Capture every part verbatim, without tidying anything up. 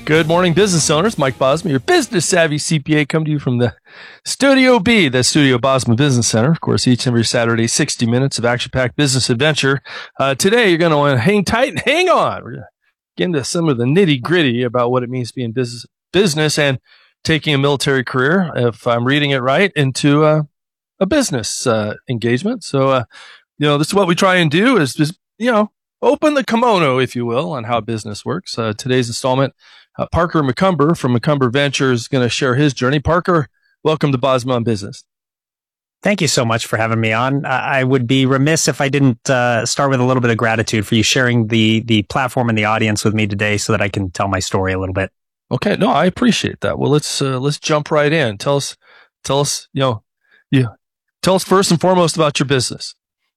Good morning, business owners. Mike Bosma, your business savvy C P A, come to you from the Studio B, the Studio Bosma Business Center. Of course, each and every Saturday, sixty minutes of action-packed business adventure. Uh, today, you're going to want to hang tight and hang on. We're going to get into some of the nitty-gritty about what it means to be in business, business and taking a military career, if I'm reading it right, into uh, a business uh, engagement. So, uh, you know, this is what we try and do is just, you know, open the kimono, if you will, on how business works. Uh, today's installment, uh, Parker McCumber from McCumber Ventures is going to share his journey. Parker, welcome to Bosma on Business. Thank you so much for having me on. I would be remiss if I didn't uh, start with a little bit of gratitude for you sharing the the platform and the audience with me today so that I can tell my story a little bit. Okay, no, I appreciate that. Well, let's uh, let's jump right in. Tell us, tell us, you know, you tell us first and foremost about your business.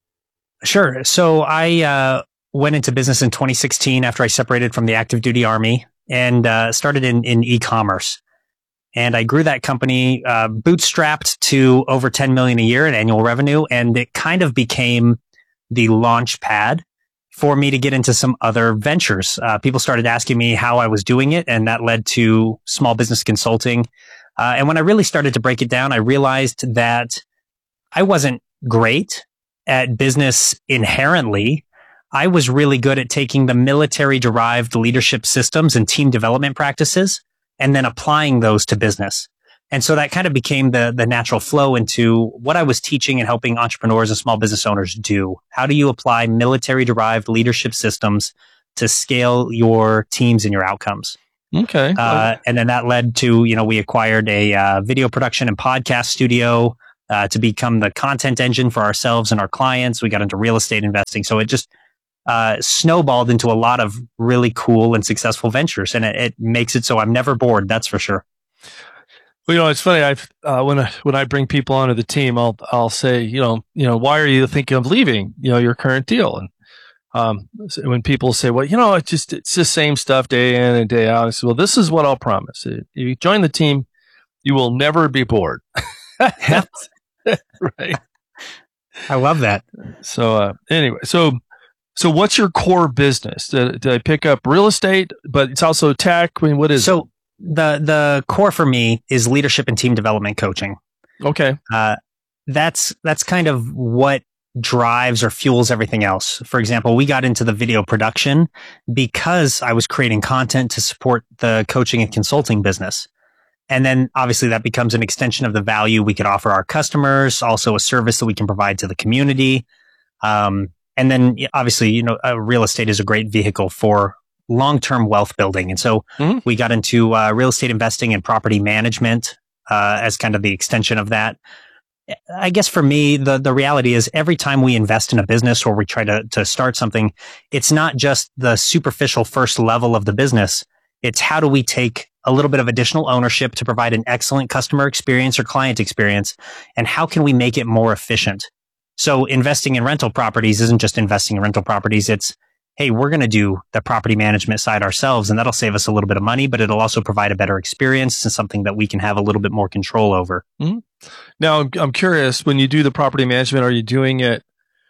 Sure. So I uh, went into business in twenty sixteen after I separated from the active duty Army and uh, started in, in e-commerce. And I grew that company uh, bootstrapped to over ten million a year in annual revenue. And it kind of became the launch pad for me to get into some other ventures. Uh, people started asking me how I was doing it, and that led to small business consulting. Uh, and when I really started to break it down, I realized that I wasn't great at business inherently. I was really good at taking the military-derived leadership systems and team development practices and then applying those to business. And so that kind of became the the natural flow into what I was teaching and helping entrepreneurs and small business owners do. How do you apply military-derived leadership systems to scale your teams and your outcomes? Okay. Uh, and then that led to, you know, we acquired a uh, video production and podcast studio uh, to become the content engine for ourselves and our clients. We got into real estate investing. So it just uh, snowballed into a lot of really cool and successful ventures. And it, it makes it so I'm never bored. That's for sure. Well, you know, it's funny. I've uh, when I when I bring people onto the team, I'll I'll say, you know, you know, why are you thinking of leaving, you know, your current deal? And um, when people say, well, you know, it's just it's the same stuff day in and day out. I say, well, this is what I'll promise: if you join the team, you will never be bored. Right. I love that. So uh, anyway, so so what's your core business? Did, did I pick up real estate, but it's also tech? I mean, what is so? it? The the core for me is leadership and team development coaching. Okay. Uh, that's that's kind of what drives or fuels everything else. For example, we got into the video production because I was creating content to support the coaching and consulting business. And then obviously that becomes an extension of the value we could offer our customers, also a service that we can provide to the community. Um, and then obviously, you know, uh, real estate is a great vehicle for long-term wealth building. And so mm-hmm. we got into uh, real estate investing and property management uh, as kind of the extension of that. I guess for me, the, the reality is every time we invest in a business or we try to, to start something, it's not just the superficial first level of the business. It's how do we take a little bit of additional ownership to provide an excellent customer experience or client experience, and how can we make it more efficient? So investing in rental properties isn't just investing in rental properties. It's, hey, we're going to do the property management side ourselves, and that'll save us a little bit of money, but it'll also provide a better experience and something that we can have a little bit more control over. Mm-hmm. Now, I'm, I'm curious, when you do the property management, are you doing it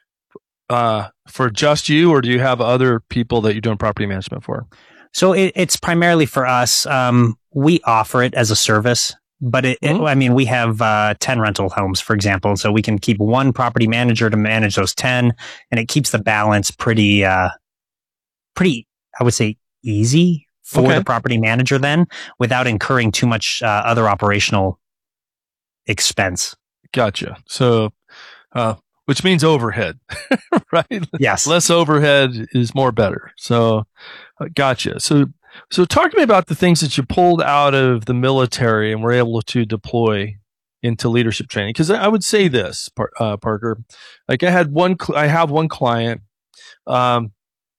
uh, for just you, or do you have other people that you're doing property management for? So it, it's primarily for us. Um, we offer it as a service, but it, mm-hmm. it, I mean, we have uh, ten rental homes, for example. So we can keep one property manager to manage those ten, and it keeps the balance pretty, uh, pretty, I would say, easy for okay. the property manager then, without incurring too much uh, other operational expense. Gotcha. So, uh, which means overhead, right? Yes. Less overhead is more better. So, uh, gotcha. So, so talk to me about the things that you pulled out of the military and were able to deploy into leadership training. Because I would say this, uh, Parker, like I had one, cl- I have one client, um,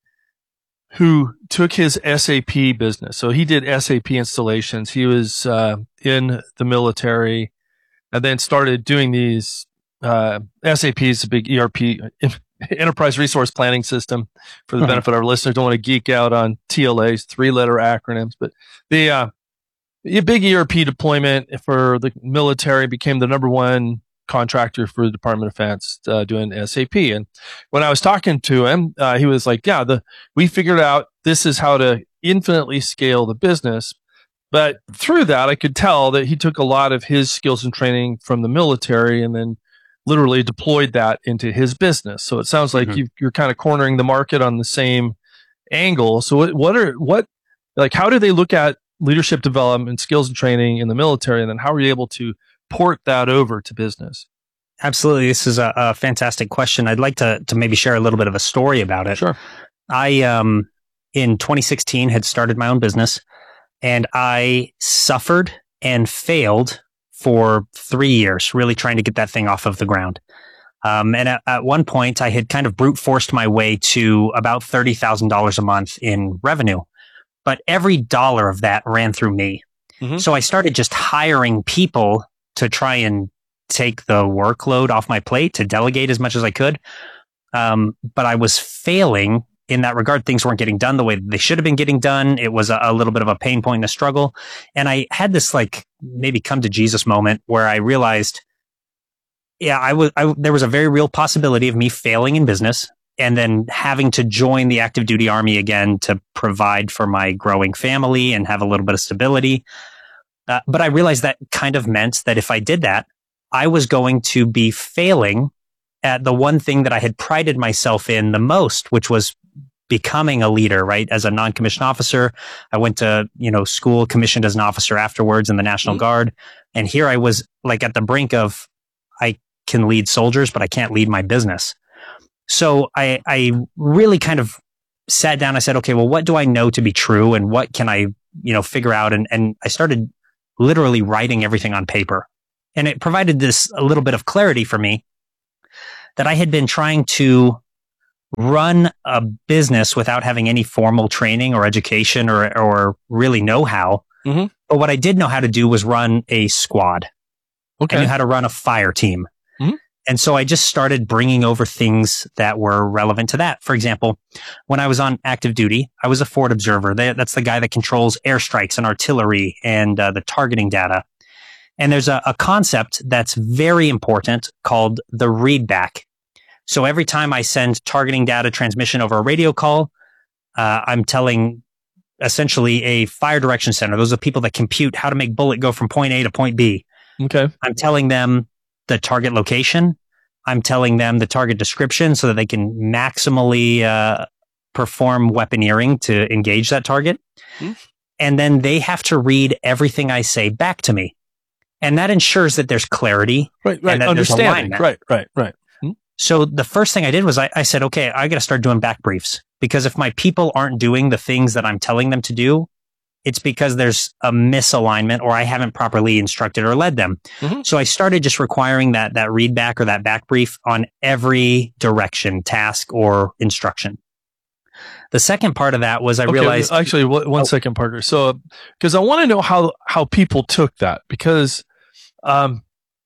who took his S A P business. So he did S A P installations. He was uh, in the military, and then started doing these. Uh, S A P is a big E R P, enterprise resource planning system. For the uh-huh. benefit of our listeners, don't want to geek out on T L As, three-letter acronyms, but the uh, a big E R P deployment for the military, became the number one contractor for the Department of Defense uh, doing S A P. And when I was talking to him, uh, he was like, "Yeah, the we figured out this is how to infinitely scale the business. But through that, I could tell that he took a lot of his skills and training from the military and then literally deployed that into his business. So it sounds like mm-hmm. you, you're kind of cornering the market on the same angle. So what, what are, what, like, how do they look at leadership development, skills and training in the military? And then how are you able to port that over to business? Absolutely. This is a, a fantastic question. I'd like to, to maybe share a little bit of a story about it. Sure. I, um, in twenty sixteen had started my own business, and I suffered and failed for three years, really trying to get that thing off of the ground. Um, and at, at one point, I had kind of brute forced my way to about thirty thousand dollars a month in revenue. But every dollar of that ran through me. Mm-hmm. So I started just hiring people to try and take the workload off my plate, to delegate as much as I could. Um, but I was failing in that regard. Things weren't getting done the way they should have been getting done. It was a, a little bit of a pain point and a struggle. And I had this like maybe come to Jesus moment where I realized, yeah, I was, I, there was a very real possibility of me failing in business and then having to join the active duty army again to provide for my growing family and have a little bit of stability. Uh, but I realized that kind of meant that if I did that, I was going to be failing at the one thing that I had prided myself in the most, which was becoming a leader, right? As a non-commissioned officer, I went to, you know, school, commissioned as an officer afterwards in the National mm-hmm. Guard. And here I was like at the brink of, I can lead soldiers, but I can't lead my business. So I, I really kind of sat down. I said, okay, well, what do I know to be true? And what can I, you know, figure out? And, and I started literally writing everything on paper. And it provided this a little bit of clarity for me that I had been trying to run a business without having any formal training or education or, or really know-how. Mm-hmm. But what I did know how to do was run a squad. Okay. I knew how to run a fire team. Mm-hmm. And so I just started bringing over things that were relevant to that. For example, when I was on active duty, I was a forward observer. That's the guy that controls airstrikes and artillery and uh, the targeting data. And there's a, a concept that's very important called the readback. So every time I send targeting data transmission over a radio call, uh, I'm telling essentially a fire direction center. Those are people that compute how to make bullet go from point A to point B. Okay. I'm telling them the target location. I'm telling them the target description so that they can maximally uh, perform weaponeering to engage that target. Mm-hmm. And then they have to read everything I say back to me. And that ensures that there's clarity. Right, right. And that Understanding. Right, right, right. Mm-hmm. So the first thing I did was I, I said, okay, I got to start doing back briefs, because if my people aren't doing the things that I'm telling them to do, it's because there's a misalignment or I haven't properly instructed or led them. Mm-hmm. So I started just requiring that, that read back or that back brief on every direction, task, or instruction. The second part of that was I okay, realized... Actually, one oh. second, Parker. So, because I want to know how, how people took that, because... Um,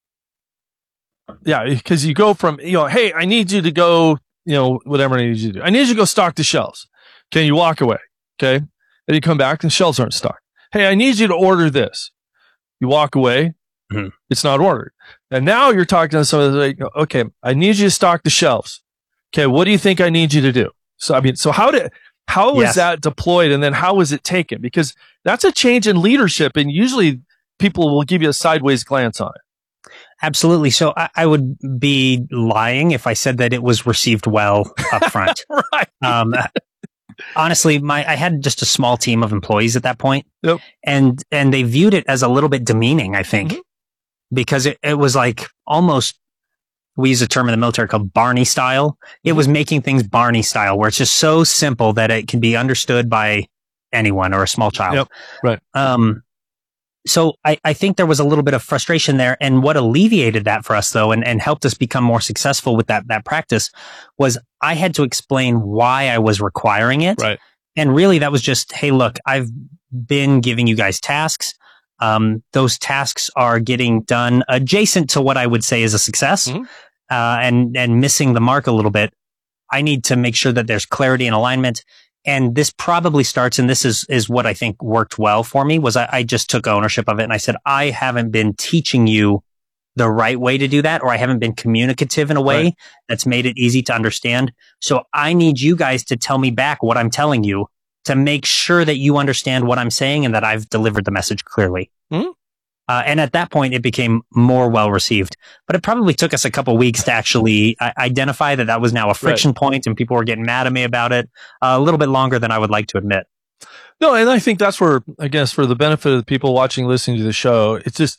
yeah, because you go from, you know, hey, I need you to go, you know, whatever I need you to do. I need you to go stock the shelves. Okay, you walk away. Okay, and you come back and shelves aren't stocked. Hey, I need you to order this. You walk away. Mm-hmm. It's not ordered. And now you're talking to somebody like, okay, I need you to stock the shelves. Okay, what do you think I need you to do? So, I mean, so how did, how was yes. that deployed? And then how was it taken? Because that's a change in leadership. And usually people will give you a sideways glance on it. Absolutely. So I, I would be lying if I said that it was received well up front. Right. Um, honestly, my I had just a small team of employees at that point. Yep. And and they viewed it as a little bit demeaning, I think, mm-hmm. because it, it was like almost, we use a term in the military called Barney style. It mm-hmm. was making things Barney style, where it's just so simple that it can be understood by anyone or a small child. Yep. Right. Um, So I, I think there was a little bit of frustration there. And what alleviated that for us, though, and, and helped us become more successful with that, that practice, was I had to explain why I was requiring it. Right. And really that was just, hey, look, I've been giving you guys tasks. Um, those tasks are getting done adjacent to what I would say is a success, mm-hmm. uh, and, and missing the mark a little bit. I need to make sure that there's clarity and alignment. And this probably starts, and this is, is what I think worked well for me, was I, I just took ownership of it. And I said, I haven't been teaching you the right way to do that, or I haven't been communicative in a way right. that's made it easy to understand. So I need you guys to tell me back what I'm telling you. to make sure that you understand what I'm saying and that I've delivered the message clearly. Mm-hmm. Uh, and at that point, it became more well received. But it probably took us a couple weeks to actually uh, identify that that was now a friction right. point, and people were getting mad at me about it uh, a little bit longer than I would like to admit. No, and I think that's where, I guess, for the benefit of the people watching, listening to the show, it's just,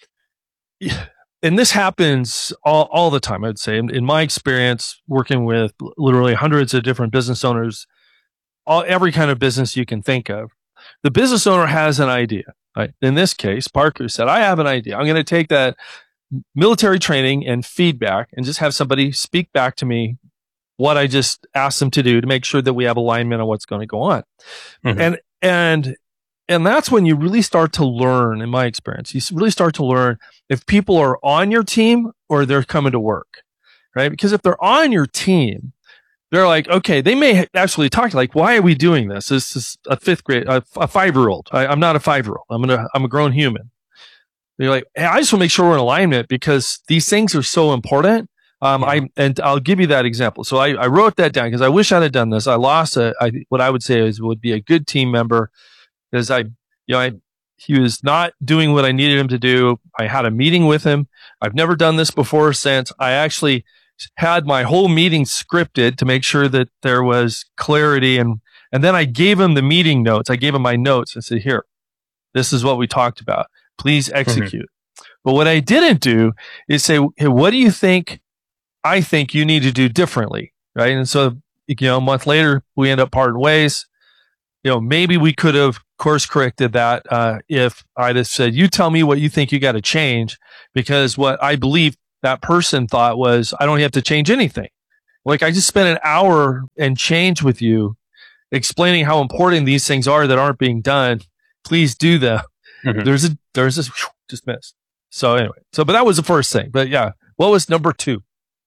and this happens all, all the time, I'd say. In, in my experience, working with literally hundreds of different business owners, all every kind of business you can think of, the business owner has an idea. Right? In this case, Parker said, I have an idea. I'm going to take that military training and feedback and just have somebody speak back to me what I just asked them to do to make sure that we have alignment on what's going to go on. Mm-hmm. And, and, and that's when you really start to learn, in my experience, you really start to learn if people are on your team or they're coming to work, right? Because if they're on your team, they're like, okay, they may actually talk like, why are we doing this? This is a fifth grade, a, a five-year-old. I, I'm not a five-year-old. I'm gonna, I'm a grown human. They're like, hey, I just want to make sure we're in alignment because these things are so important. Um, yeah. I and I'll give you that example. So I, I wrote that down because I wish I'd have done this. I lost a, I, what I would say is would be a good team member because I, you know, I, he was not doing what I needed him to do. I had a meeting with him. I've never done this before or since. I actually had my whole meeting scripted to make sure that there was clarity. And, and then I gave him the meeting notes. I gave him my notes. I said, here, this is what we talked about. Please execute. Mm-hmm. But what I didn't do is say, hey, what do you think I think you need to do differently? Right. And so, you know, a month later, we end up parting ways. You know, maybe we could have course corrected that uh, if I'd have said, you tell me what you think you got to change, because what I believe that person thought was, I don't have to change anything. Like I just spent an hour and change with you explaining how important these things are that aren't being done. Please do them. Mm-hmm. There's a, there's this just missed. So anyway, so, but that was the first thing, but yeah. What was number two?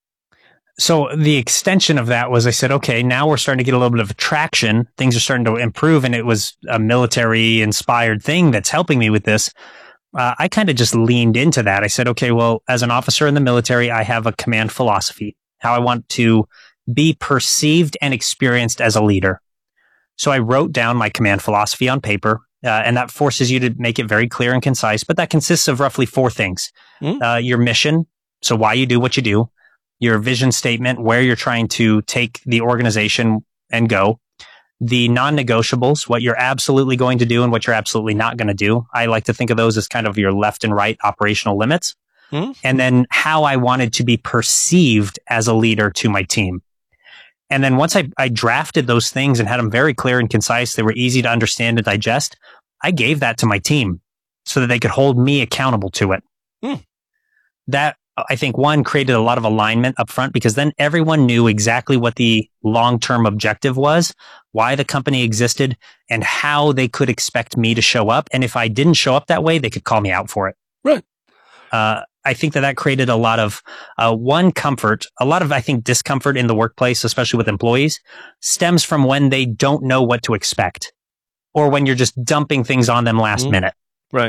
So the extension of that was I said, okay, now we're starting to get a little bit of traction. Things are starting to improve. And it was a military inspired thing that's helping me with this. Uh, I kind of just leaned into that. I said, okay, well, as an officer in the military, I have a command philosophy, how I want to be perceived and experienced as a leader. So I wrote down my command philosophy on paper, uh, and that forces you to make it very clear and concise, but that consists of roughly four things. Mm. Uh, your mission, so why you do what you do, your vision statement, where you're trying to take the organization and go, the non-negotiables, what you're absolutely going to do and what you're absolutely not going to do. I like to think of those as kind of your left and right operational limits. Mm-hmm. And then how I wanted to be perceived as a leader to my team. And then once I, I drafted those things and had them very clear and concise, they were easy to understand and digest, I gave that to my team so that they could hold me accountable to it. Mm. That, I think, one, created a lot of alignment up front because then everyone knew exactly what the long-term objective was, why the company existed, and how they could expect me to show up. And if I didn't show up that way, they could call me out for it. Right. Uh, I think that that created a lot of, uh, one, comfort, a lot of, I think, discomfort in the workplace, especially with employees, stems from when they don't know what to expect or when you're just dumping things on them last mm-hmm. minute. Right.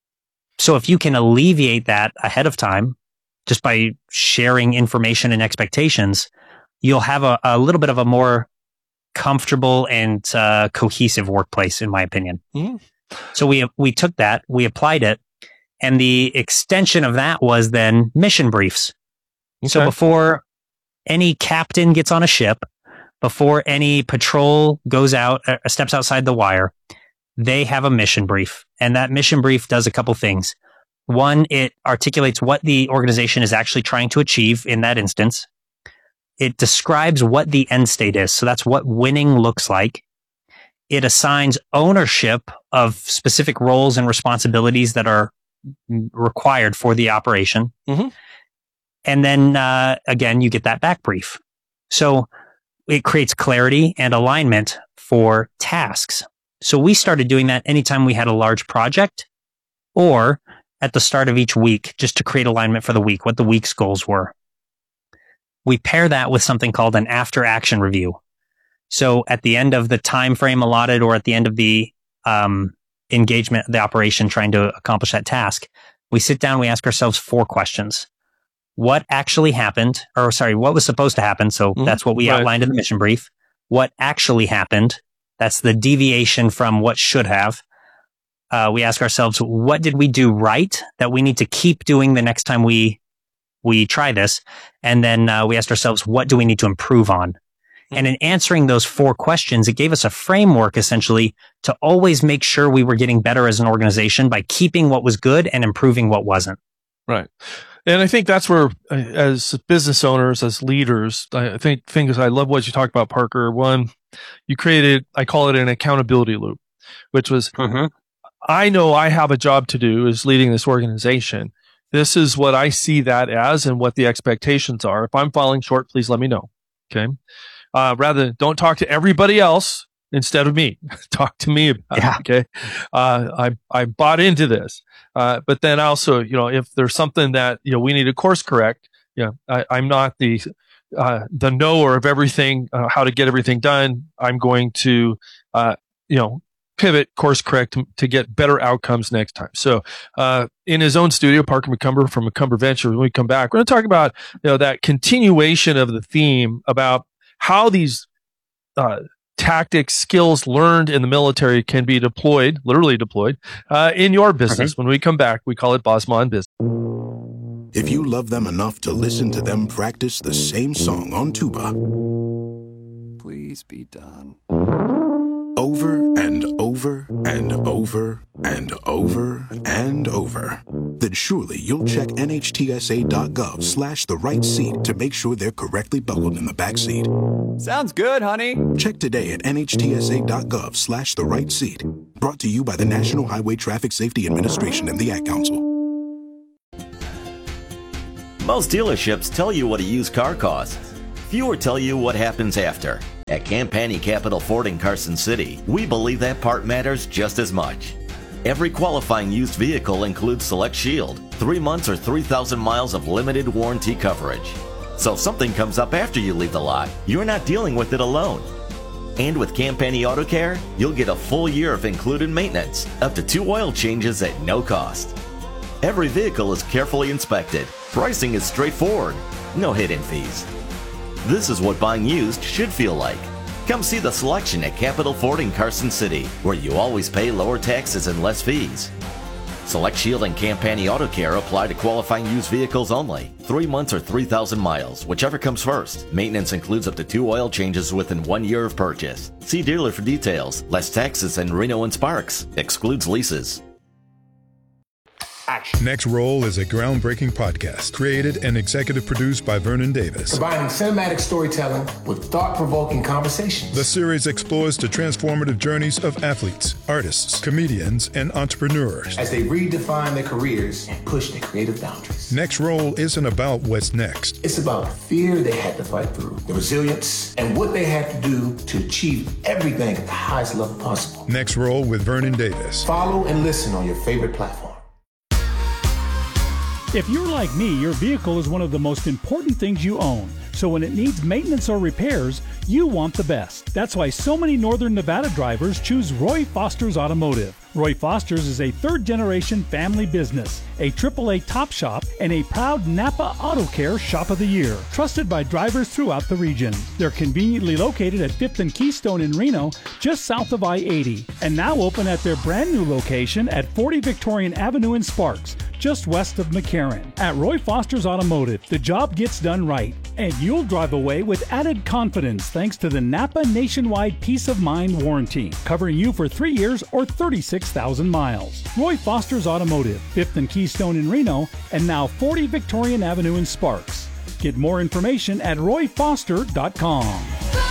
So if you can alleviate that ahead of time, just by sharing information and expectations, you'll have a, a little bit of a more comfortable and uh, cohesive workplace, in my opinion. Mm-hmm. So we we took that, we applied it, and the extension of that was then mission briefs. Okay. So before any captain gets on a ship, before any patrol goes out, uh, steps outside the wire, they have a mission brief. And that mission brief does a couple things. One, it articulates what the organization is actually trying to achieve in that instance. It describes what the end state is. So that's what winning looks like. It assigns ownership of specific roles and responsibilities that are required for the operation. Mm-hmm. And then, uh, again, you get that back brief. So it creates clarity and alignment for tasks. So we started doing that anytime we had a large project or at the start of each week, just to create alignment for the week, what the week's goals were. We pair that with something called an after action review. So at the end of the time frame allotted or at the end of the um, engagement, the operation trying to accomplish that task, we sit down, we ask ourselves four questions. What actually happened, or sorry, what was supposed to happen? So mm-hmm. that's what we right. outlined in the mission brief. What actually happened? That's the deviation from what should have. Uh, we ask ourselves, what did we do right that we need to keep doing the next time we we try this? And then uh, we asked ourselves, what do we need to improve on? And in answering those four questions, it gave us a framework essentially to always make sure we were getting better as an organization by keeping what was good and improving what wasn't. Right. And I think that's where, as business owners, as leaders, I think things, I love what you talked about, Parker. One, you created, I call it an accountability loop, which was, mm-hmm. I know I have a job to do as leading this organization. This is what I see that as and what the expectations are. If I'm falling short, please let me know. Okay. Uh, rather, don't talk to everybody else instead of me. Talk to me about yeah. it. Okay. Uh, I, I bought into this. Uh, but then also, you know, if there's something that, you know, we need to course correct, you know, I, I'm not the, uh, the knower of everything, uh, how to get everything done. I'm going to, uh, you know, pivot, course correct to, to get better outcomes next time. So, uh, in his own studio, Parker McCumber from McCumber Venture, when we come back, we're going to talk about, you know, that continuation of the theme about how these uh, tactics, skills learned in the military can be deployed, literally deployed, uh, in your business. Okay. When we come back, we call it Bosma in Business. If you love them enough to listen to them practice the same song on tuba, please be done. Over and over and over and over and over, then surely you'll check N H T S A dot gov slash the right seat to make sure they're correctly buckled in the back seat. Sounds good, honey. Check today at N H T S A dot gov slash the right seat. Brought to you by the National Highway Traffic Safety Administration and the Ad Council. Most dealerships tell you what a used car costs. Fewer tell you what happens after. At Campani Capital Ford in Carson City, we believe that part matters just as much. Every qualifying used vehicle includes Select Shield, three months or three thousand miles of limited warranty coverage. So if something comes up after you leave the lot, you're not dealing with it alone. And with Campani Auto Care, you'll get a full year of included maintenance, up to two oil changes at no cost. Every vehicle is carefully inspected. Pricing is straightforward, no hidden fees. This is what buying used should feel like. Come see the selection at Capital Ford in Carson City, where you always pay lower taxes and less fees. Select Shield and Campani Auto Care apply to qualifying used vehicles only. Three months or three thousand miles, whichever comes first. Maintenance includes up to two oil changes within one year of purchase. See dealer for details. Less taxes than Reno and Sparks. Excludes leases. Action. Next Roll is a groundbreaking podcast created and executive produced by Vernon Davis. Combining cinematic storytelling with thought-provoking conversations. The series explores the transformative journeys of athletes, artists, comedians, and entrepreneurs as they redefine their careers and push their creative boundaries. Next Roll isn't about what's next. It's about the fear they had to fight through, the resilience, and what they had to do to achieve everything at the highest level possible. Next Roll with Vernon Davis. Follow and listen on your favorite platform. If you're like me, your vehicle is one of the most important things you own. So when it needs maintenance or repairs, you want the best. That's why so many Northern Nevada drivers choose Roy Foster's Automotive. Roy Foster's is a third-generation family business, a triple A top shop, and a proud Napa Auto Care Shop of the Year, trusted by drivers throughout the region. They're conveniently located at fifth and Keystone in Reno, just south of I eighty, and now open at their brand new location at forty Victorian Avenue in Sparks, just west of McCarran. At Roy Foster's Automotive, the job gets done right, and you'll drive away with added confidence thanks to the Napa Nationwide Peace of Mind Warranty, covering you for three years or thirty-six thousand miles. Roy Foster's Automotive, fifth and Keystone in Reno, and now forty Victorian Avenue in Sparks. Get more information at roy foster dot com.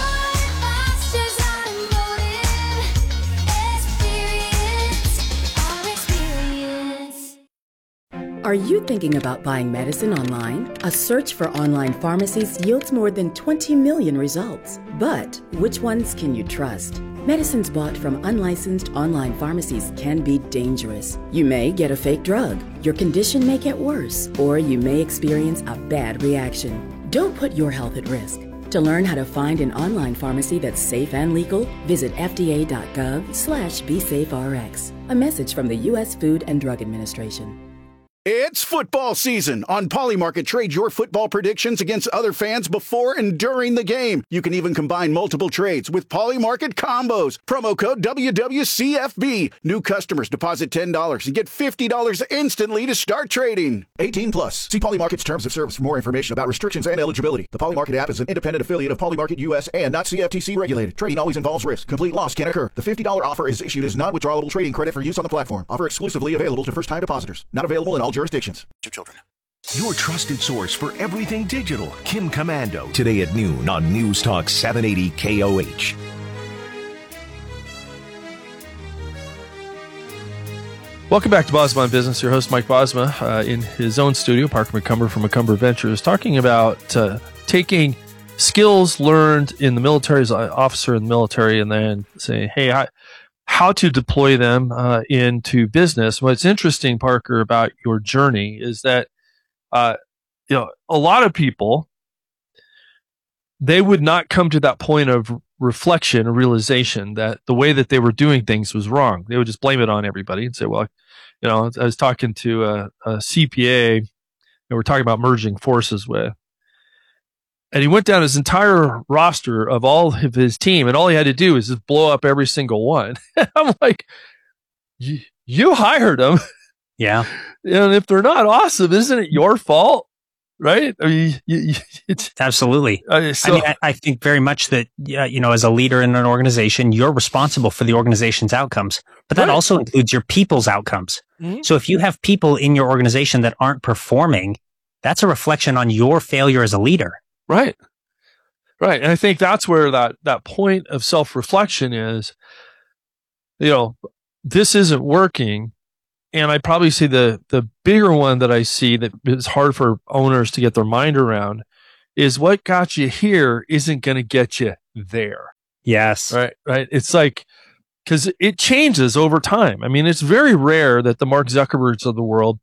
Are you thinking about buying medicine online? A search for online pharmacies yields more than twenty million results. But which ones can you trust? Medicines bought from unlicensed online pharmacies can be dangerous. You may get a fake drug, your condition may get worse, or you may experience a bad reaction. Don't put your health at risk. To learn how to find an online pharmacy that's safe and legal, visit F D A dot gov slash be safe R X. A message from the U S Food and Drug Administration. It's football season. On Polymarket, trade your football predictions against other fans before and during the game. You can even combine multiple trades with Polymarket combos. Promo code W W C F B. New customers deposit ten dollars and get fifty dollars instantly to start trading. eighteen plus. See Polymarket's terms of service for more information about restrictions and eligibility. The Polymarket app is an independent affiliate of Polymarket U S and not C F T C regulated. Trading always involves risk. Complete loss can occur. The fifty dollars offer is issued as non-withdrawable trading credit for use on the platform. Offer exclusively available to first-time depositors. Not available in all jurisdictions. Your children. Your trusted source for everything digital. Kim Komando. Today at noon on News Talk seven eighty K O H. Welcome back to Bosma on Business. Your host, Mike Bosma, uh, in his own studio, Parker McCumber from McCumber Ventures, talking about uh, taking skills learned in the military as an officer in the military and then say, hey, I, how to deploy them uh, into business. What's interesting, Parker, about your journey is that, uh, you know, a lot of people, they would not come to that point of reflection or realization that the way that they were doing things was wrong. They would just blame it on everybody and say, well, you know, I was talking to a, a C P A and we're talking about merging forces with, and he went down his entire roster of all of his team, and all he had to do is just blow up every single one. I'm like, you, you hired them. Yeah. And if they're not awesome, isn't it your fault? Right? I mean, you, you, it's, Absolutely. Uh, so, I mean, I, I think very much that, uh, you know, as a leader in an organization, you're responsible for the organization's outcomes, but that right. also includes your people's outcomes. Mm-hmm. So if you have people in your organization that aren't performing, that's a reflection on your failure as a leader. Right. Right. And I think that's where that, that point of self-reflection is, you know, this isn't working. And I probably see the, the bigger one that I see that is hard for owners to get their mind around is what got you here isn't going to get you there. Yes. Right. Right. It's like, because it changes over time. I mean, it's very rare that the Mark Zuckerbergs of the world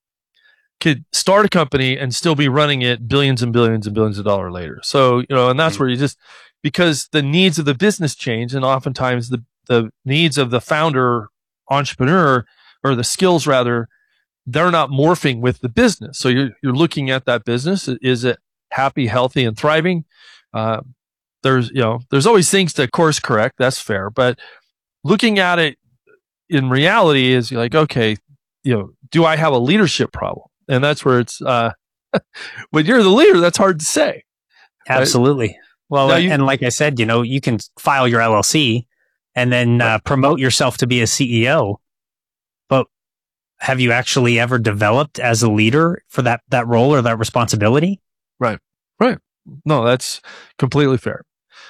could start a company and still be running it billions and billions and billions of dollars later. So, you know, and that's mm-hmm. where you just, because the needs of the business change, and oftentimes the, the needs of the founder entrepreneur, or the skills rather, they're not morphing with the business. So you're, you're looking at that business. Is it happy, healthy, and thriving? Uh, there's, you know, there's always things to course correct. That's fair. But looking at it in reality is like, okay, you know, do I have a leadership problem? And that's where it's, uh, when you're the leader, that's hard to say. Absolutely. Right? Well, and, you, and like I said, you know, you can file your L L C and then uh, promote yourself to be a C E O. But have you actually ever developed as a leader for that, that role or that responsibility? Right. Right. No, that's completely fair.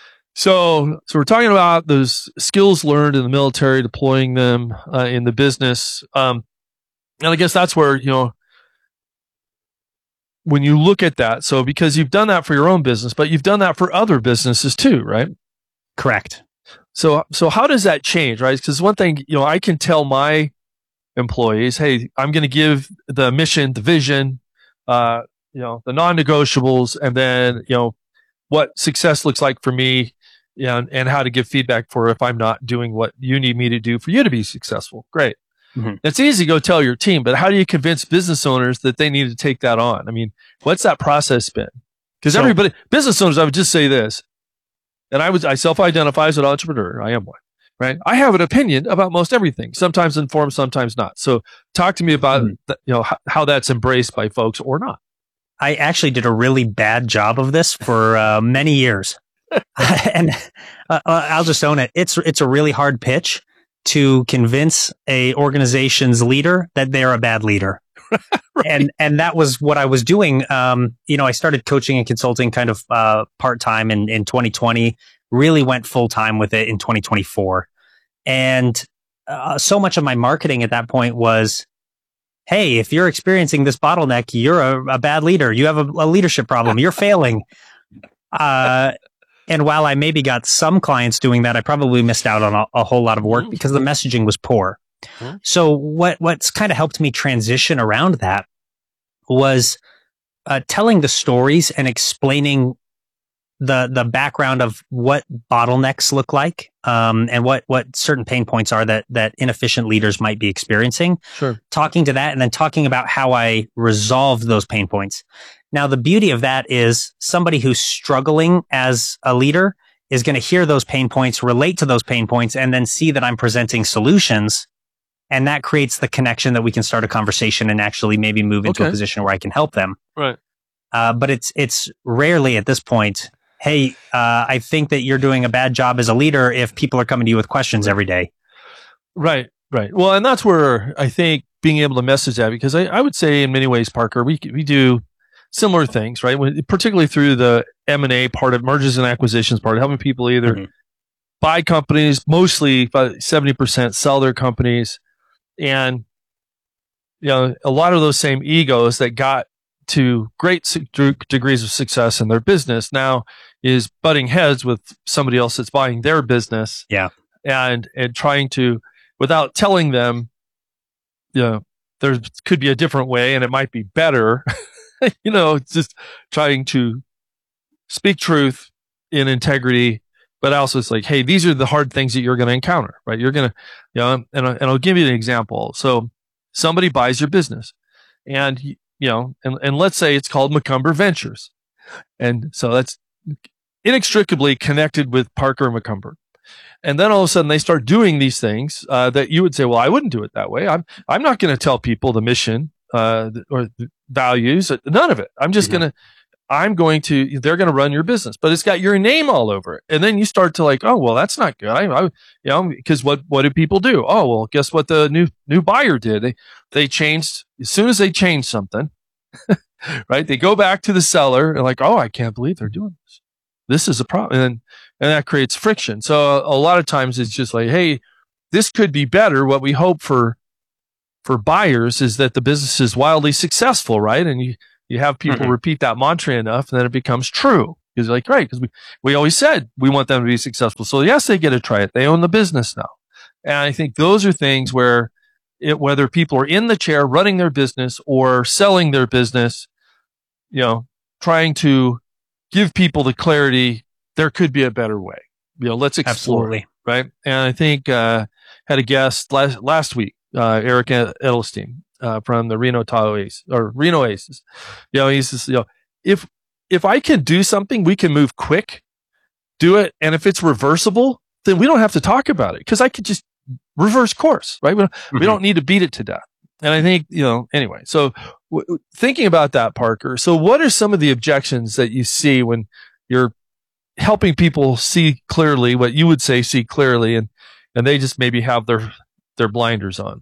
So, so we're talking about those skills learned in the military, deploying them uh, in the business. Um, and I guess that's where, you know, when you look at that, so because you've done that for your own business, but you've done that for other businesses too, right? Correct. So, so how does that change, right? Because one thing, you know, I can tell my employees, hey, I'm going to give the mission, the vision, uh, you know, the non-negotiables, and then, you know, what success looks like for me, you know, and, and how to give feedback for if I'm not doing what you need me to do for you to be successful. Great. Mm-hmm. It's easy to go tell your team, but how do you convince business owners that they need to take that on? I mean, what's that process been? Because so, everybody, business owners, I would just say this, and I would, I self-identify as an entrepreneur. I am one, right? I have an opinion about most everything, sometimes informed, sometimes not. So talk to me about, mm-hmm. th- you know, how, how that's embraced by folks or not. I actually did a really bad job of this for uh, many years. and uh, I'll just own it. It's, it's a really hard pitch to convince a organization's leader that they're a bad leader. Right. And, and that was what I was doing. Um, you know, I started coaching and consulting kind of, uh, part-time in, in twenty twenty, really went full-time with it in twenty twenty-four. And, uh, so much of my marketing at that point was, hey, if you're experiencing this bottleneck, you're a, a bad leader. You have a, a leadership problem. You're failing. Uh, And while I maybe got some clients doing that, I probably missed out on a, a whole lot of work because the messaging was poor. Mm-hmm. So what what's kind of helped me transition around that was uh, telling the stories and explaining the the background of what bottlenecks look like, um, and what what certain pain points are that that inefficient leaders might be experiencing. Sure. Talking to that, and then talking about how I resolved those pain points. Now, the beauty of that is somebody who's struggling as a leader is going to hear those pain points, relate to those pain points, and then see that I'm presenting solutions. And that creates the connection that we can start a conversation and actually maybe move into Okay. a position where I can help them. Right. Uh, but it's it's rarely at this point, hey, uh, I think that you're doing a bad job as a leader if people are coming to you with questions every day. Right, right. Well, and that's where I think being able to message that, because I, I would say in many ways, Parker, we we do similar things, right? When, particularly through the M and A part of mergers and acquisitions part, helping people either Mm-hmm. buy companies, mostly about seventy percent sell their companies. And, you know, a lot of those same egos that got to great su- de- degrees of success in their business now is butting heads with somebody else that's buying their business. Yeah. And, and trying to, without telling them, you know, there could be a different way and it might be better, you know, it's just trying to speak truth in integrity, but also it's like, hey, these are the hard things that you're going to encounter, right? You're going to, you know, and, and I'll give you an example. So somebody buys your business and, you know, and, and let's say it's called McCumber Ventures. And so that's inextricably connected with Parker McCumber. And then all of a sudden they start doing these things uh, that you would say, well, I wouldn't do it that way. I'm, I'm not going to tell people the mission uh, or the values, none of it. I'm just Mhm. going to, I'm going to, they're going to run your business, but it's got your name all over it. And then you start to like, oh, well, that's not good. I, I you know, because what, what do people do? Oh, well, guess what the new, new buyer did? They, they changed, as soon as they change something, right? They go back to the seller and like, oh, I can't believe they're doing this. This is a problem. And, and that creates friction. So a, a lot of times it's just like, hey, this could be better. What we hope for, for buyers is that the business is wildly successful, right? And you, you have people Mhm. repeat that mantra enough and then it becomes true. Because like, right, because we, we always said we want them to be successful. So yes, they get to try it. They own the business now. And I think those are things where it, whether people are in the chair running their business or selling their business, you know, trying to give people the clarity, there could be a better way. You know, let's explore. Absolutely. Right. And I think, uh, had a guest last, last week, uh, Eric Edelstein, uh, from the Reno Tahoe Ace or Reno Aces. You know, he's just, you know, if, if I can do something, we can move quick, do it. And if it's reversible, then we don't have to talk about it because I could just reverse course, right? We don't, Mm-hmm. we don't need to beat it to death. And I think, you know, anyway, so w- thinking about that, Parker, so what are some of the objections that you see when you're helping people see clearly what you would say, see clearly, and, and they just maybe have their, their blinders on?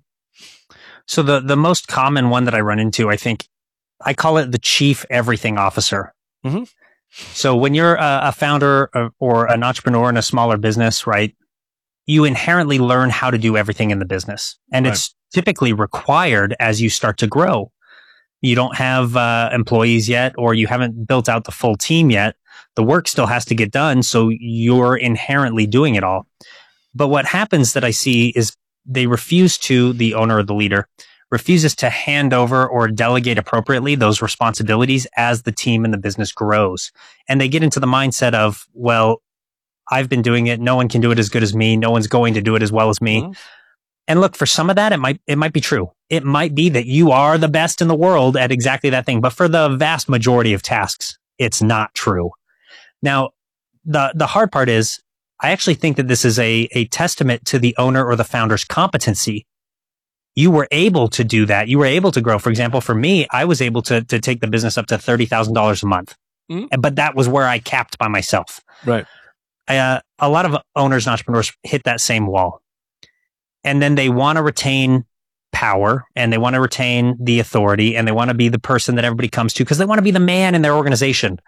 So the, the most common one that I run into, I think, I call it the chief everything officer. Mm-hmm. So when you're a, a founder or, or an entrepreneur in a smaller business, right, you inherently learn how to do everything in the business. And Right. it's typically required as you start to grow. You don't have uh, employees yet, or you haven't built out the full team yet. The work still has to get done. So you're inherently doing it all. But what happens that I see is they refuse to, the owner or the leader refuses to hand over or delegate appropriately those responsibilities as the team and the business grows. And they get into the mindset of, well, I've been doing it. No one can do it as good as me. No one's going to do it as well as me. Mhm. And look, for some of that, it might, it might be true. It might be that you are the best in the world at exactly that thing. But for the vast majority of tasks, it's not true. Now, the, the hard part is I actually think that this is a, a testament to the owner or the founder's competency. You were able to do that. You were able to grow. For example, for me, I was able to, to take the business up to thirty thousand dollars a month. Mhm. But that was where I capped by myself. Right. Uh, a lot of owners and entrepreneurs hit that same wall. And then they want to retain power and they want to retain the authority and they want to be the person that everybody comes to because they want to be the man in their organization.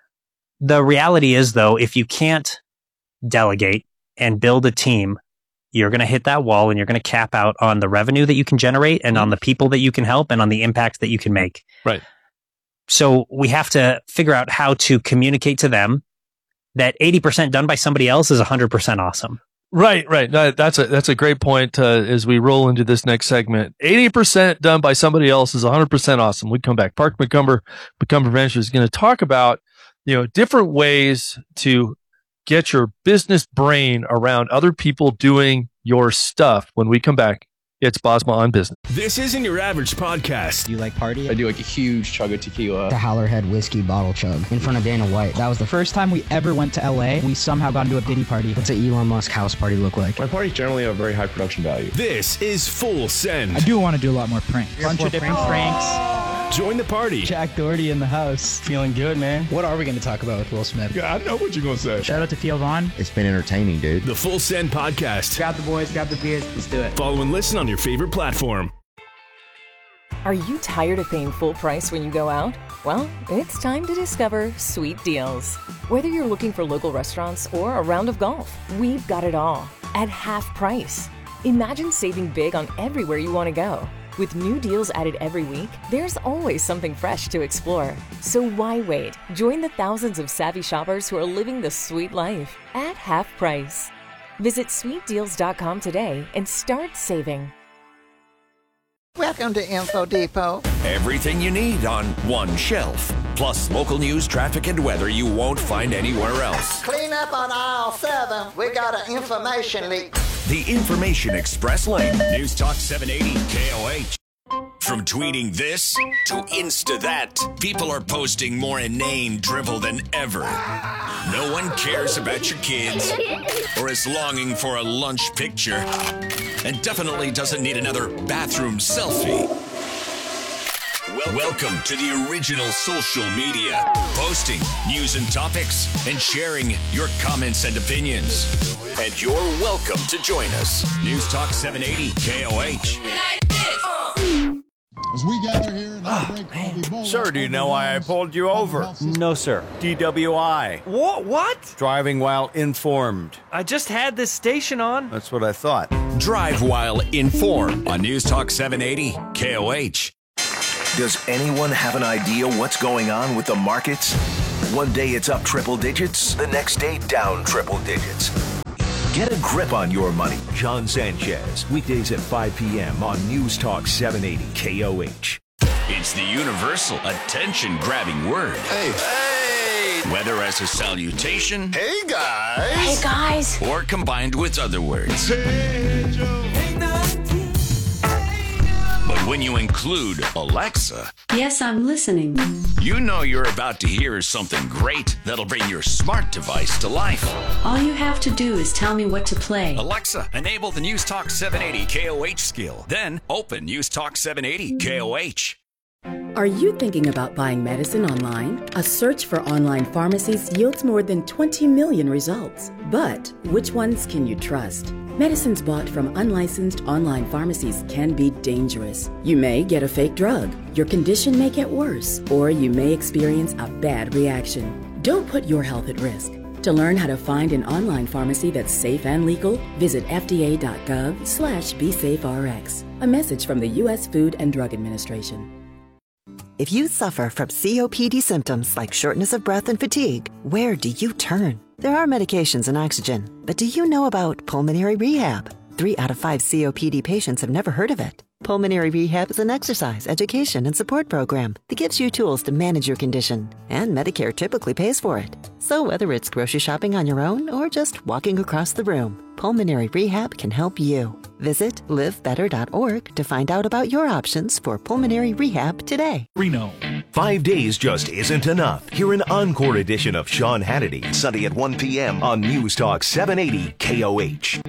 The reality is, though, if you can't delegate and build a team, you're going to hit that wall and you're going to cap out on the revenue that you can generate and on the people that you can help and on the impact that you can make. Right. So we have to figure out how to communicate to them that eighty percent done by somebody else is one hundred percent awesome. Right, right. No, that's a that's a great point uh, as we roll into this next segment. eighty percent done by somebody else is one hundred percent awesome. We come back. Park McCumber, McCumber Ventures is going to talk about you know, different ways to get your business brain around other people doing your stuff. When we come back, it's Bosma on Business. This isn't your average podcast. Do you like party? I do like a huge chug of tequila. The Howlerhead whiskey bottle chug in front of Dana White. That was the first time we ever went to L A. We somehow got into a Diddy party. What's an Elon Musk house party look like? My parties generally have very high production value. This is Full Send. I do want to do a lot more pranks. A bunch of different pranks. Join the party. Jack Doherty in the house. Feeling good, man. What are we going to talk about with Will Smith? Yeah, I know what you're going to say. Shout out to Theo Vaughn. It's been entertaining, dude. The Full Send Podcast. Grab the boys, grab the beers. Let's do it. Follow and listen on your favorite platform. Are you tired of paying full price when you go out? Well, it's time to discover Sweet Deals. Whether you're looking for local restaurants or a round of golf, we've got it all at half price. Imagine saving big on everywhere you want to go. With new deals added every week, there's always something fresh to explore. So why wait? Join the thousands of savvy shoppers who are living the sweet life at half price. Visit sweet deals dot com today and start saving. Welcome to Info Depot. Everything you need on one shelf. Plus local news, traffic, and weather you won't find anywhere else. Clean up on aisle seven. We got an information leak. The Information Express Lane. News Talk seven eighty K O H. From tweeting this to Insta that, people are posting more inane drivel than ever. No one cares about your kids or is longing for a lunch picture and definitely doesn't need another bathroom selfie. Welcome to the original social media, posting news and topics and sharing your comments and opinions. And you're welcome to join us. News Talk seven eighty K O H. As we gather here in oh, break, Sir, do you know why I pulled you over? No, sir. D W I. What? What? Driving while informed. I just had this station on. That's what I thought. Drive while informed on News Talk seven eighty K O H. Does anyone have an idea what's going on with the markets? One day it's up triple digits, the next day down triple digits. Get a grip on your money. John Sanchez, weekdays at five p.m. on News Talk seven eighty K O H. It's the universal attention-grabbing word. Hey, hey! Whether as a salutation, hey guys, hey guys, or combined with other words. Hey, Joe. But when you include Alexa, yes, I'm listening. You know you're about to hear something great that'll bring your smart device to life. All you have to do is tell me what to play. Alexa, enable the News Talk seven eighty K O H skill. Then open News Talk seven eighty K O H. Are you thinking about buying medicine online? A search for online pharmacies yields more than twenty million results. But which ones can you trust? Medicines bought from unlicensed online pharmacies can be dangerous. You may get a fake drug, your condition may get worse, or you may experience a bad reaction. Don't put your health at risk. To learn how to find an online pharmacy that's safe and legal, visit F D A dot gov slash be safe R X. A message from the U S Food and Drug Administration. If you suffer from C O P D symptoms like shortness of breath and fatigue, where do you turn? There are medications and oxygen, but do you know about pulmonary rehab? Three out of five C O P D patients have never heard of it. Pulmonary rehab is an exercise, education, and support program that gives you tools to manage your condition, and Medicare typically pays for it. So whether it's grocery shopping on your own or just walking across the room, pulmonary rehab can help you. Visit live better dot org to find out about your options for pulmonary rehab today. Reno. Five days just isn't enough. Hear an encore edition of Sean Hannity, Sunday at one p.m. on News Talk seven eighty K O H.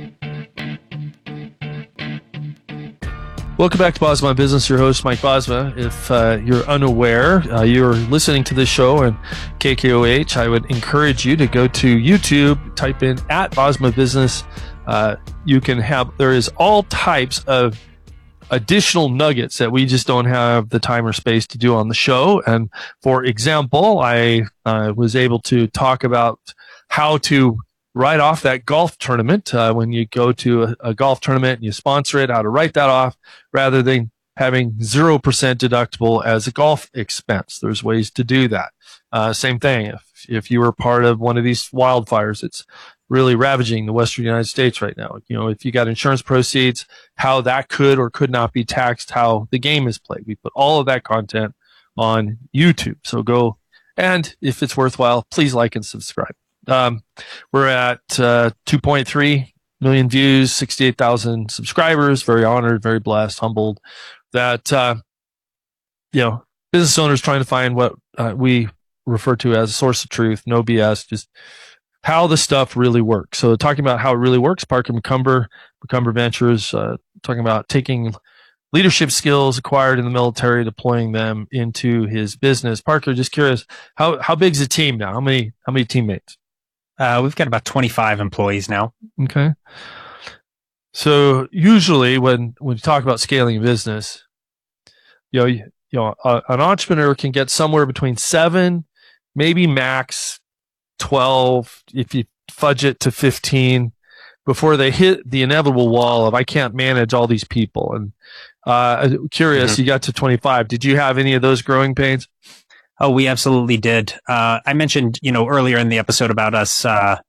Welcome back to Bosma Business, your host, Mike Bosma. If uh, you're unaware, uh, you're listening to this show on K K O H, I would encourage you to go to YouTube, type in at Bosma Business. Uh, you can have, there is all types of additional nuggets that we just don't have the time or space to do on the show. And for example, I uh, was able to talk about how to write off that golf tournament uh, when you go to a, a golf tournament and you sponsor it, how to write that off rather than having zero percent deductible as a golf expense. There's ways to do that. Uh, same thing. If, if you were part of one of these wildfires, it's really ravaging the Western United States right now. You know, if you got insurance proceeds, how that could or could not be taxed, how the game is played. We put all of that content on YouTube. So go And if it's worthwhile, please like and subscribe. Um, we're at uh, two point three million views, sixty-eight thousand subscribers. Very honored, very blessed, humbled that, uh, you know, business owners trying to find what uh, we refer to as a source of truth, no B S, just how the stuff really works. So talking about how it really works, Parker McCumber, McCumber Ventures, uh, talking about taking leadership skills acquired in the military, deploying them into his business. Parker, just curious, how how big's the team now? How many how many teammates? Uh, we've got about twenty-five employees now. Okay. So usually when when you talk about scaling a business, you know, you, you know, a, an entrepreneur can get somewhere between seven, maybe max twelve, if you fudge it to fifteen, before they hit the inevitable wall of I can't manage all these people. And uh, curious, mm-hmm. you got to twenty-five. Did you have any of those growing pains? Oh, we absolutely did. Uh, I mentioned, you know, earlier in the episode about us uh,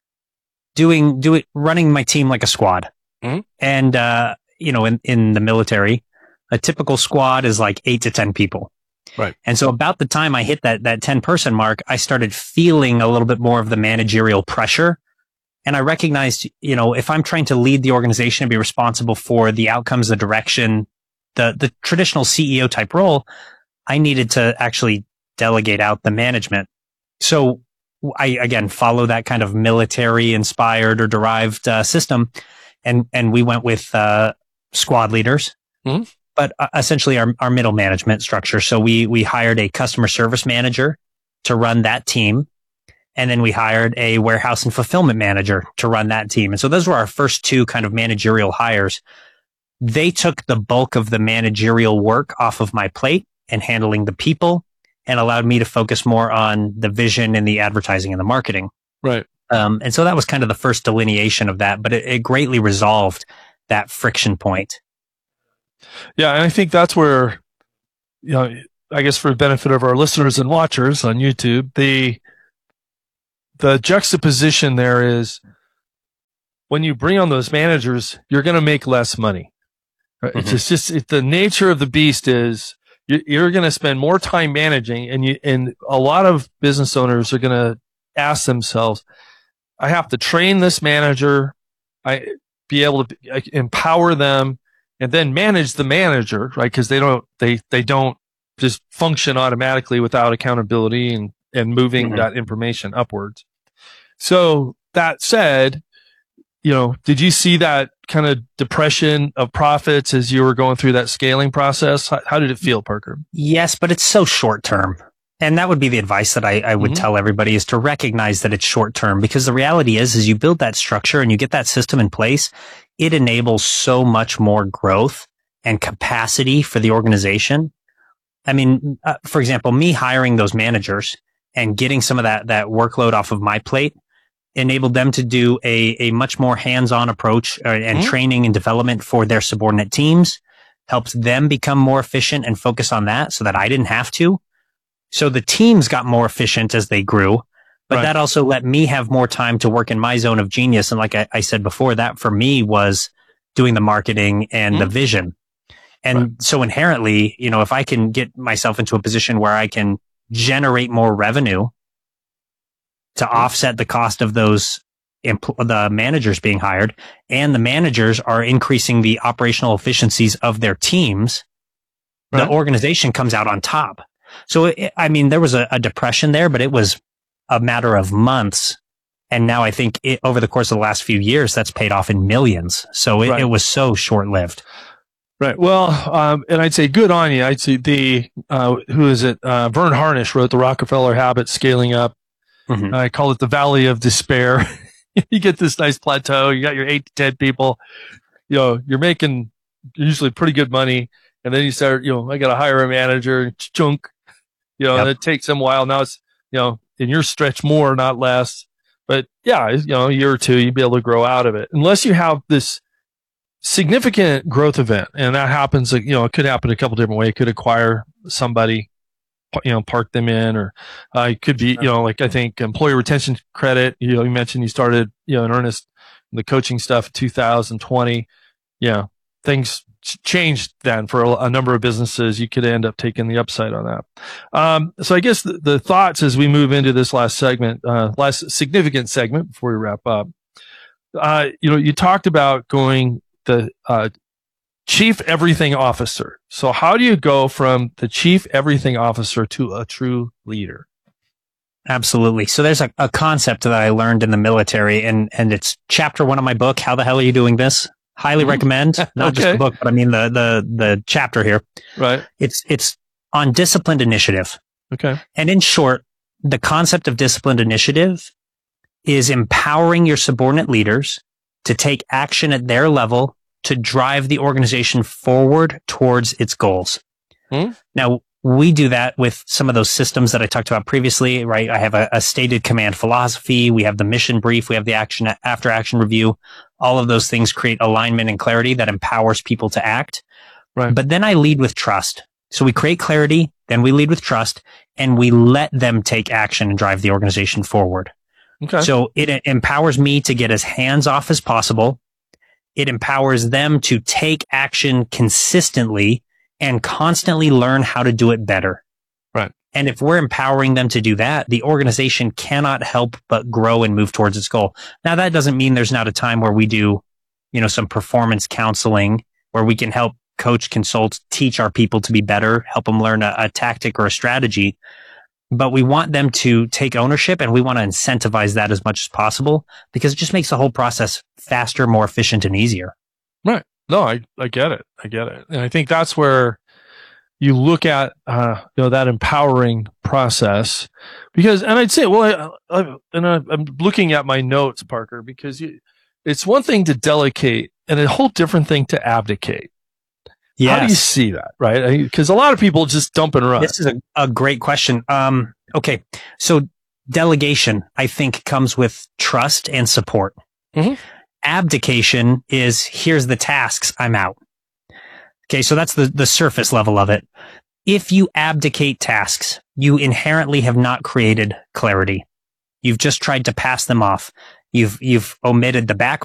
doing doing running my team like a squad, mm-hmm. and uh, you know, in in the military, a typical squad is like eight to ten people. Right. And so about the time I hit that that ten person mark, I started feeling a little bit more of the managerial pressure. And I recognized, you know, if I'm trying to lead the organization and be responsible for the outcomes, the direction, the the traditional C E O type role, I needed to actually delegate out the management. So I, again, follow that kind of military inspired or derived uh, system. And, and we went with uh, squad leaders, mm-hmm. but uh, essentially our, our middle management structure. So we, we hired a customer service manager to run that team. And then we hired a warehouse and fulfillment manager to run that team. And so those were our first two kind of managerial hires. They took the bulk of the managerial work off of my plate and handling the people, and allowed me to focus more on the vision and the advertising and the marketing. Right. Um, and so that was kind of the first delineation of that, but it, it greatly resolved that friction point. Yeah. And I think that's where, you know, I guess for the benefit of our listeners and watchers on YouTube, the, the juxtaposition there is when you bring on those managers, you're going to make less money. Right? Mm-hmm. It's just, it, the nature of the beast is, you're going to spend more time managing, and you, and a lot of business owners are going to ask themselves, I have to train this manager, I be able to empower them, and then manage the manager, right? Because they don't, they, they don't just function automatically without accountability and, and moving mm-hmm. that information upwards. So that said, you know, did you see that kind of depression of profits as you were going through that scaling process? How, how did it feel, Parker? Yes, but it's so short term. And that would be the advice that I, I would mm-hmm. tell everybody, is to recognize that it's short term, because the reality is, is you build that structure and you get that system in place, it enables so much more growth and capacity for the organization. I mean, uh, for example, me hiring those managers and getting some of that, that workload off of my plate enabled them to do a, a much more hands-on approach uh, and mm-hmm. training and development for their subordinate teams, helped them become more efficient and focus on that so that I didn't have to. So the teams got more efficient as they grew, but right. that also let me have more time to work in my zone of genius. And like I, I said before, that for me was doing the marketing and mm-hmm. the vision. And right. so inherently, you know, if I can get myself into a position where I can generate more revenue to offset the cost of those empl- the managers being hired, and the managers are increasing the operational efficiencies of their teams, right. the organization comes out on top. So, it, I mean, there was a, a depression there, but it was a matter of months. And now I think it, over the course of the last few years, that's paid off in millions. So it, right. it was so short-lived. Right. Well, um, and I'd say good on you. I'd say the, uh, who is it? Uh, Vern Harnish wrote The Rockefeller Habit, Scaling Up. Mm-hmm. I call it the Valley of Despair. You get this nice plateau. You got your eight to ten people. You know, you're making usually pretty good money. And then you start, you know, I got to hire a manager, chunk. You know, yep. and it takes them a while. Now it's, you know, in your stretch more, not less. But yeah, you know, a year or two, you'd be able to grow out of it. Unless you have this significant growth event. And that happens, you know, it could happen a couple different ways. It could acquire somebody, you know, park them in, or uh, it could be, you know, like I think employee retention credit. You know, you mentioned you started, you know, in earnest in the coaching stuff in two thousand twenty. Yeah. things changed then for a, a number of businesses. You could end up taking the upside on that. Um, so I guess the, the thoughts as we move into this last segment, uh, last significant segment before we wrap up, uh, you know, you talked about going the, uh, chief everything officer. So how do you go from the chief everything officer to a true leader? Absolutely. So there's a, a concept that I learned in the military, and, and it's chapter one of my book. How the hell are you doing this? Highly recommend. Not Okay. just the book, but I mean the, the, the chapter here. Right. It's, it's on disciplined initiative. Okay. And in short, the concept of disciplined initiative is empowering your subordinate leaders to take action at their level to drive the organization forward towards its goals. Hmm? Now, we do that with some of those systems that I talked about previously, right? I have a, a stated command philosophy. We have the mission brief. We have the action after action review. All of those things create alignment and clarity that empowers people to act. Right. But then I lead with trust. So we create clarity, then we lead with trust, and we let them take action and drive the organization forward. Okay. So it empowers me to get as hands off as possible. It empowers them to take action consistently and constantly learn how to do it better. Right. And if we're empowering them to do that, the organization cannot help but grow and move towards its goal. Now, that doesn't mean there's not a time where we do, you know, some performance counseling where we can help coach, consult, teach our people to be better, help them learn a, a tactic or a strategy. But we want them to take ownership, and we want to incentivize that as much as possible, because it just makes the whole process faster, more efficient, and easier. Right. No, I, I get it. I get it. And I think that's where you look at, uh, you know, that empowering process, because, and I'd say, well, I, I, and I, I'm looking at my notes, Parker, because you, it's one thing to delegate and a whole different thing to abdicate. Yes. How do you see that? Right. Because a lot of people just dump and run. This is a, a great question. Um, okay. So delegation, I think, comes with trust and support. Mm-hmm. Abdication is, here's the tasks, I'm out. Okay, so that's the, the surface level of it. If you abdicate tasks, you inherently have not created clarity. You've just tried to pass them off. You've, you've omitted the back